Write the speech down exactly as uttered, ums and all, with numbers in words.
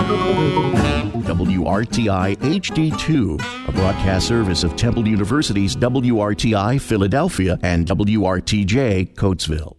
W R T I H D two, a broadcast service of Temple University's W R T I Philadelphia and W R T J Coatesville.